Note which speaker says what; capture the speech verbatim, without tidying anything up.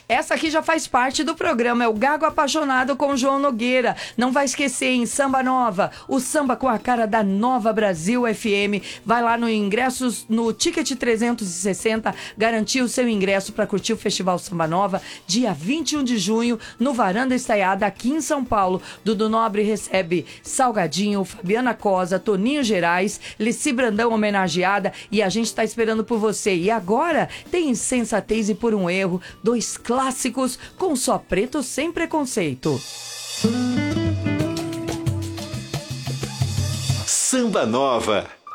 Speaker 1: Essa aqui já faz parte do programa, é o Gago Apaixonado com o João Nogueira. Não vai esquecer, em Samba Nova, o samba com a cara da Nova Brasil F M. Vai lá no ingressos, no Ticket trezentos e sessenta, garantir o seu ingresso para curtir o Festival Samba Nova, dia vinte e um de junho, no Varanda Estaiada, aqui em São Paulo. Dudu Nobre recebe Salgadinho, Fabiana Cosa, Toninho Gerais, Leci Brandão homenageada, e a gente está esperando por você. E agora tem Insensatez e Por um Erro, dois clássicos com Só Preto Sem Preconceito.
Speaker 2: Samba Nova.